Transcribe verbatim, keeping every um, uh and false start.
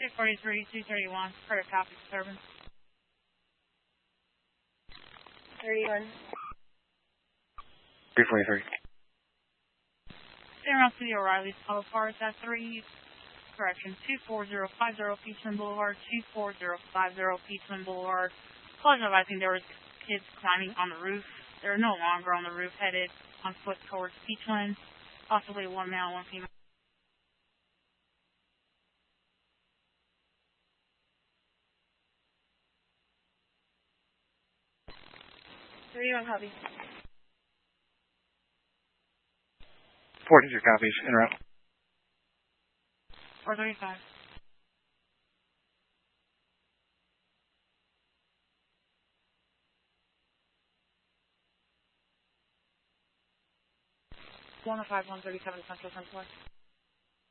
two forty-three, two thirty-one, per copy disturbance. thirty-one. three forty-three. San Rafael City O'Reilly's auto parts at three, correction, two four zero five zero Peachman Boulevard, two four zero five zero Peachman Boulevard. Collision of, I think there was kids climbing on the roof. They're no longer on the roof, headed on foot towards Peachland. Possibly one male, one female. thirty-one copy. forty-two copies, en route. four thirty-five. one oh five, one thirty-seven Central Central.